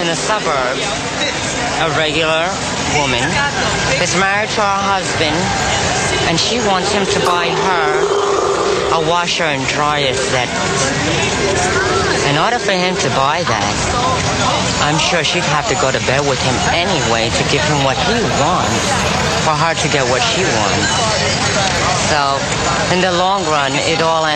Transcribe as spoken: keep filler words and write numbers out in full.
in the suburbs, a regular woman is married to her husband, and she wants him to buy her a washer and dryer set. In order for him to buy that, I'm sure she'd have to go to bed with him anyway to give him what he wants, for her to get what she wants. So, in the long run, it all ends